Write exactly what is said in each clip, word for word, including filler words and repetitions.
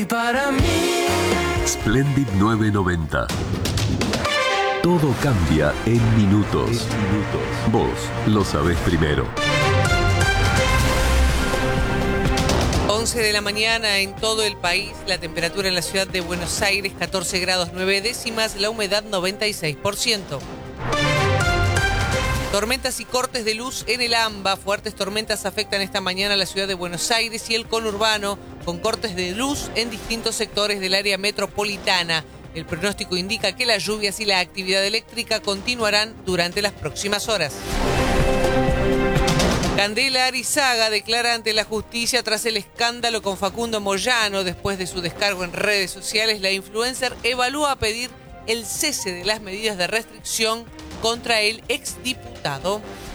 Para mí. Splendid nueve noventa. Todo cambia en minutos. En minutos. Vos lo sabés primero. once de la mañana en todo el país, la temperatura en la ciudad de Buenos Aires catorce grados nueve décimas, la humedad noventa y seis por ciento. Tormentas y cortes de luz en el AMBA. Fuertes tormentas afectan esta mañana a la ciudad de Buenos Aires y el conurbano, con cortes de luz en distintos sectores del área metropolitana. El pronóstico indica que las lluvias y la actividad eléctrica continuarán durante las próximas horas. Candela Arizaga declara ante la justicia tras el escándalo con Facundo Moyano. Después de su descargo en redes sociales, la influencer evalúa pedir el cese de las medidas de restricción contra el exdiputado.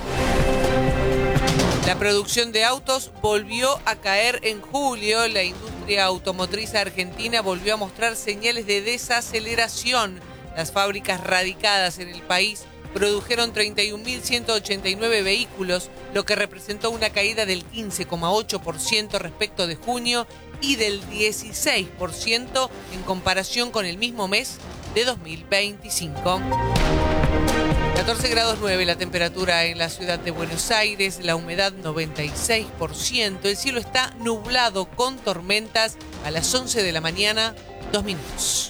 La producción de autos volvió a caer en julio. La industria automotriz argentina volvió a mostrar señales de desaceleración. Las fábricas radicadas en el país produjeron treinta y un mil ciento ochenta y nueve vehículos, lo que representó una caída del quince coma ocho por ciento respecto de junio y del dieciséis por ciento en comparación con el mismo mes de dos mil veinticinco. catorce grados nueve la temperatura en la ciudad de Buenos Aires, la humedad noventa y seis por ciento, el cielo está nublado con tormentas a las once de la mañana, dos minutos.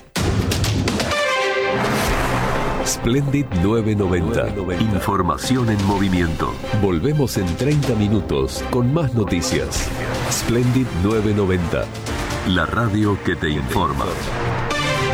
Splendid nueve noventa. Información en movimiento. Volvemos en treinta minutos con más noticias. Splendid nueve noventa. La radio que te informa.